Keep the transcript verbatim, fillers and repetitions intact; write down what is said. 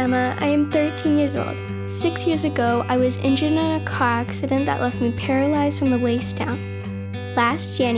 Emma. I am thirteen years old. Six years ago, I was injured in a car accident that left me paralyzed from the waist down. Last January,